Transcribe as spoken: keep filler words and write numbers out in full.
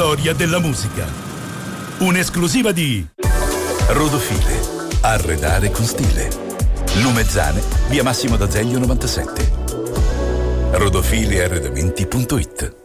storia della musica. Un'esclusiva di Rodofile. Arredare con stile. Lumezzane, via Massimo d'Azeglio novantasette. rodofili arredamenti punto it.